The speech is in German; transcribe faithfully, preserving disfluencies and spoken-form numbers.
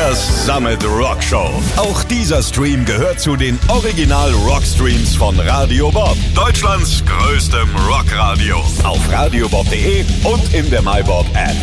Peters Summit Rock Show. Auch dieser Stream gehört zu den Original Rockstreams von Radio Bob. Deutschlands größtem Rockradio. Auf radiobob punkt de und in der MyBob App.